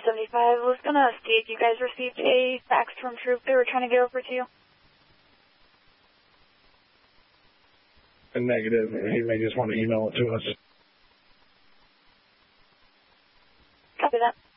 375. I was going to see if you guys received a fax from Troop they were trying to get over to you. A negative. He may just want to email it to us. Copy that.